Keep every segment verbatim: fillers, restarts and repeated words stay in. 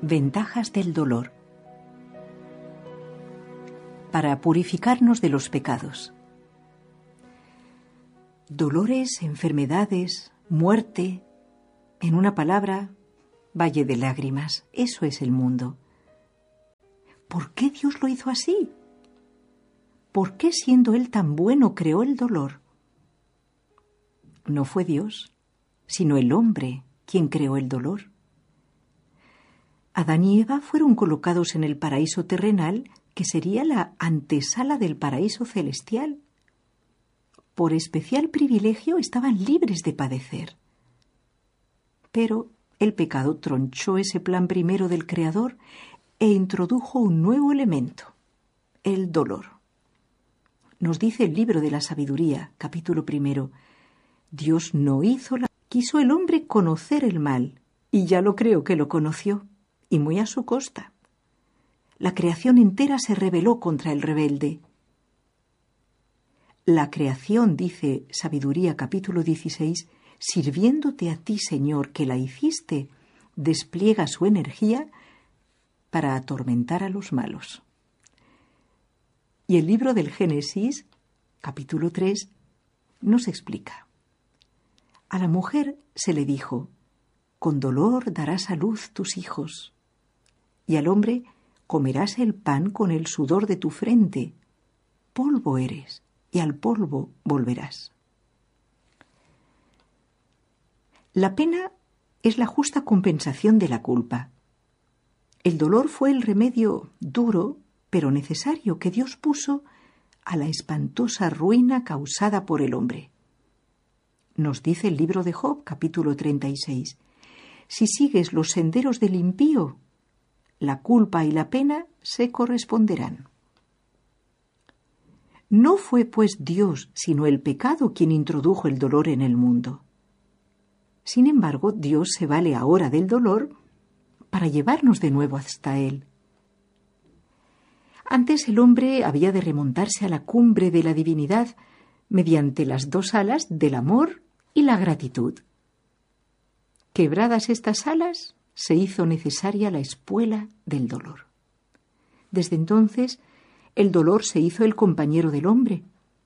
Ventajas del dolor. Para purificarnos de los pecados. Dolores, enfermedades, muerte, en una palabra, valle de lágrimas. Eso es el mundo. ¿Por qué Dios lo hizo así? ¿Por qué, siendo Él tan bueno, creó el dolor? No fue Dios, sino el hombre quien creó el dolor. Adán y Eva fueron colocados en el paraíso terrenal, que sería la antesala del paraíso celestial. Por especial privilegio estaban libres de padecer. Pero el pecado tronchó ese plan primero del Creador e introdujo un nuevo elemento, el dolor. Nos dice el libro de la Sabiduría, capítulo primero, Dios no hizo la... Quiso el hombre conocer el mal, y ya lo creo que lo conoció, y muy a su costa. La creación entera se rebeló contra el rebelde. La creación, dice Sabiduría capítulo dieciséis, sirviéndote a ti, Señor, que la hiciste, despliega su energía para atormentar a los malos. Y el libro del Génesis, capítulo tres, nos explica. A la mujer se le dijo, con dolor darás a luz tus hijos, y al hombre comerás el pan con el sudor de tu frente. Polvo eres, y al polvo volverás. La pena es la justa compensación de la culpa. El dolor fue el remedio duro, pero necesario, que Dios puso a la espantosa ruina causada por el hombre. Nos dice el libro de Job, capítulo treinta y seis, si sigues los senderos del impío, la culpa y la pena se corresponderán. No fue pues Dios, sino el pecado quien introdujo el dolor en el mundo. Sin embargo, Dios se vale ahora del dolor para llevarnos de nuevo hasta Él. Antes el hombre había de remontarse a la cumbre de la divinidad mediante las dos alas del amor y la gratitud. Quebradas estas alas, se hizo necesaria la espuela del dolor. Desde entonces, el dolor se hizo el compañero del hombre,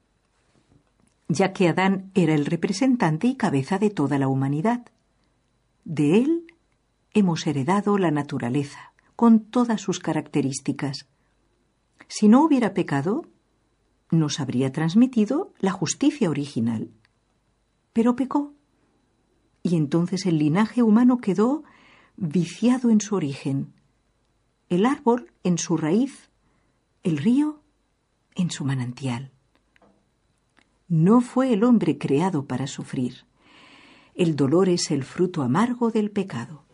ya que Adán era el representante y cabeza de toda la humanidad. De él hemos heredado la naturaleza, con todas sus características. Si no hubiera pecado, nos habría transmitido la justicia original. Pero pecó, y entonces el linaje humano quedó viciado en su origen, el árbol en su raíz, el río en su manantial. No fue el hombre creado para sufrir. El dolor es el fruto amargo del pecado.